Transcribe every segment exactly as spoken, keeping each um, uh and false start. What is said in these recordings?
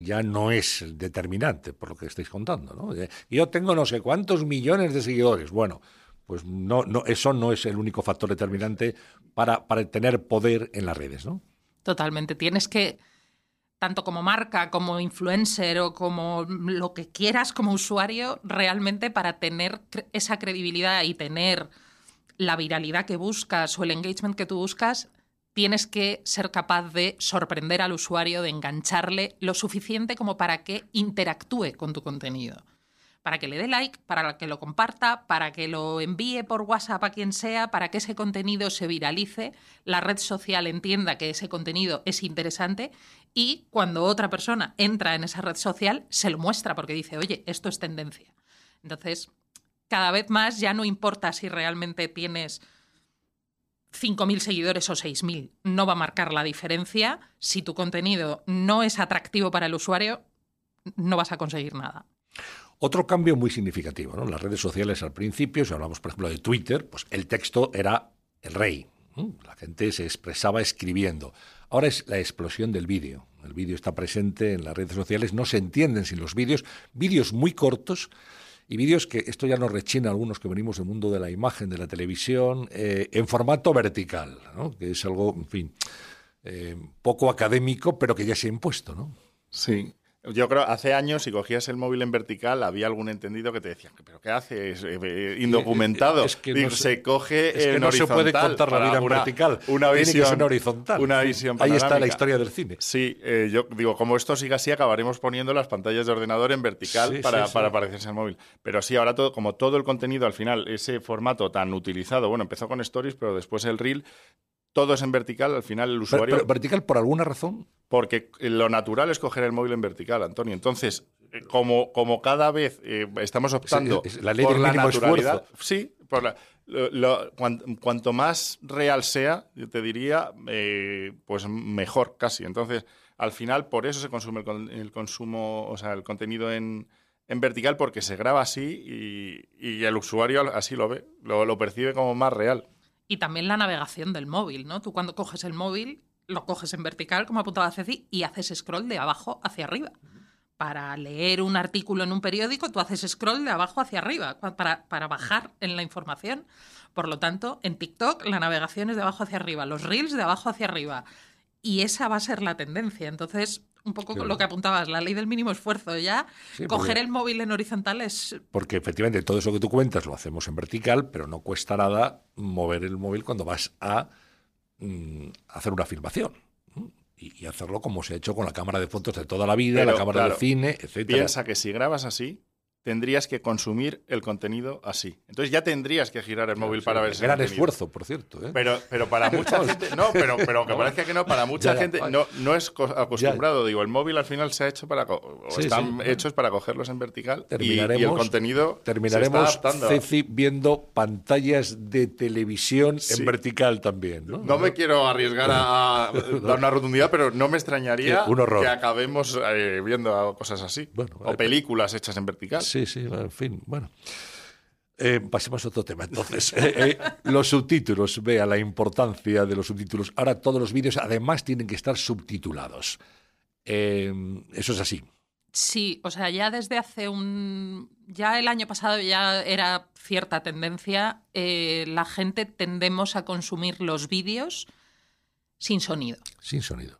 ya no es determinante, por lo que estáis contando, ¿no? Yo tengo no sé cuántos millones de seguidores. Bueno, pues no, no, eso no es el único factor determinante para, para tener poder en las redes, ¿no? Totalmente. Tienes que, tanto como marca, como influencer o como lo que quieras como usuario, realmente para tener esa credibilidad y tener la viralidad que buscas o el engagement que tú buscas, tienes que ser capaz de sorprender al usuario, de engancharle lo suficiente como para que interactúe con tu contenido. Para que le dé like, para que lo comparta, para que lo envíe por WhatsApp a quien sea, para que ese contenido se viralice, la red social entienda que ese contenido es interesante y cuando otra persona entra en esa red social se lo muestra porque dice, oye, esto es tendencia. Entonces, cada vez más ya no importa si realmente tienes cinco mil seguidores o seis mil. No va a marcar la diferencia. Si tu contenido no es atractivo para el usuario, no vas a conseguir nada. Otro cambio muy significativo, ¿no? Las redes sociales al principio, si hablamos por ejemplo de Twitter, pues el texto era el rey. ¿no? La gente se expresaba escribiendo. Ahora es la explosión del vídeo. El vídeo está presente en las redes sociales, no se entienden sin los vídeos. Vídeos muy cortos y vídeos que, esto ya nos rechina a algunos que venimos del mundo de la imagen, de la televisión, eh, en formato vertical, ¿no? Que es algo, en fin, eh, poco académico, pero que ya se ha impuesto, ¿no? Sí. Yo creo hace años, si cogías el móvil en vertical, había algún entendido que te decía, ¿pero qué haces? Eh, indocumentado. Es que Digo, no se, se coge es que en no se puede contar la vida en una, vertical. Una Tiene visión, que ser en horizontal. Una visión Ahí panorámica. está la historia del cine. Sí, eh, yo digo, como esto siga así, acabaremos poniendo las pantallas de ordenador en vertical sí, para, sí, sí. para parecerse al móvil. Pero sí, ahora todo, como todo el contenido, al final, ese formato tan utilizado, bueno, empezó con Stories, pero después el Reel, todo es en vertical, al final el usuario... Pero, pero vertical por alguna razón. Porque lo natural es coger el móvil en vertical, Antonio. Entonces, como, como cada vez eh, estamos optando es, es la ley por del la mínimo naturalidad, esfuerzo. sí, por la, lo, lo, cuanto, cuanto más real sea, yo te diría, eh, pues mejor casi. Entonces, al final, por eso se consume el, el consumo, o sea, el contenido en, en vertical, porque se graba así y, y el usuario así lo ve, lo, lo percibe como más real. Y también la navegación del móvil, ¿no? Tú cuando coges el móvil, lo coges en vertical, como apuntaba Ceci, y haces scroll de abajo hacia arriba. Para leer un artículo en un periódico, tú haces scroll de abajo hacia arriba, para, para bajar en la información. Por lo tanto, en TikTok la navegación es de abajo hacia arriba, los reels de abajo hacia arriba. Y esa va a ser la tendencia. Entonces, un poco claro. con lo que apuntabas, la ley del mínimo esfuerzo. Ya sí, coger porque, el móvil en horizontal es... Porque efectivamente todo eso que tú cuentas lo hacemos en vertical, pero no cuesta nada mover el móvil cuando vas a mm, hacer una filmación. Y, y hacerlo como se ha hecho con la cámara de fotos de toda la vida, pero, la cámara claro, de cine, etcétera. Piensa que si grabas así, tendrías que consumir el contenido así. Entonces ya tendrías que girar el claro, móvil sí, para ver ese gran contenido. esfuerzo, por cierto. ¿eh? Pero, pero para mucha gente... No, pero, pero aunque parezca que no, para mucha ya, gente ya. no, no es acostumbrado. Ya. Digo, el móvil al final se ha hecho para... O sí, están sí, hechos para cogerlos en vertical y, y el contenido terminaremos, se está adaptando. Ceci, viendo pantallas de televisión sí. en vertical también. No, no me quiero arriesgar a, a dar una rotundidad, pero no me extrañaría sí, un horror. que acabemos eh, viendo cosas así. Bueno, o películas hechas en vertical. Sí, sí, en fin, bueno. Eh, pasemos a otro tema, entonces. eh, eh, los subtítulos, vea la importancia de los subtítulos. Ahora todos los vídeos además tienen que estar subtitulados. Eh, eso es así. Sí, o sea, ya desde hace un... Ya el año pasado ya era cierta tendencia. Eh, la gente tendemos a consumir los vídeos sin sonido. Sin sonido.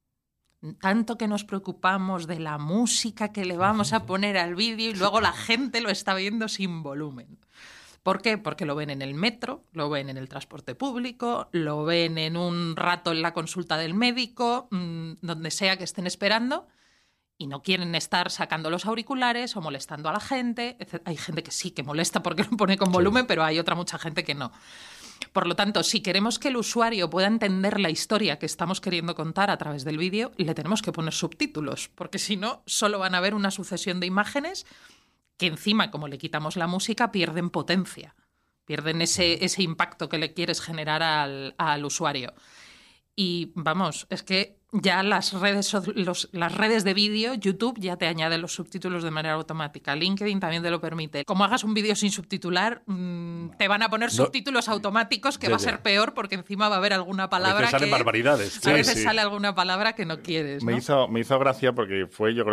Tanto que nos preocupamos de la música que le vamos a poner al vídeo y luego la gente lo está viendo sin volumen. ¿Por qué? Porque lo ven en el metro, lo ven en el transporte público, lo ven en un rato en la consulta del médico, mmm, donde sea que estén esperando, y no quieren estar sacando los auriculares o molestando a la gente. Hay gente que sí que molesta porque lo pone con volumen, sí. Pero hay otra mucha gente que no. Por lo tanto, si queremos que el usuario pueda entender la historia que estamos queriendo contar a través del vídeo, le tenemos que poner subtítulos, porque si no, solo van a ver una sucesión de imágenes que encima, como le quitamos la música, pierden potencia, pierden ese, ese impacto que le quieres generar al, al usuario. Y vamos, es que ya las redes, los, las redes de vídeo, YouTube ya te añade los subtítulos de manera automática. LinkedIn también te lo permite. Como hagas un vídeo sin subtitular, mmm, te van a poner no. subtítulos automáticos que ya, va a ser ya. peor porque encima va a haber alguna palabra a veces salen que... barbaridades. A sí, veces sí. sale alguna palabra que no quieres, Me, ¿no? hizo, me hizo gracia porque fue, yo creo,